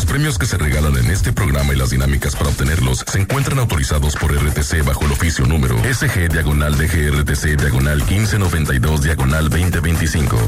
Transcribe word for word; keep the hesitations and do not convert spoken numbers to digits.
premios que se regalan en este programa y las dinámicas para obtenerlos se encuentran autorizados por R T C bajo el oficio número S G diagonal D G R T C diagonal quince noventa y dos diagonal veinte veinticinco.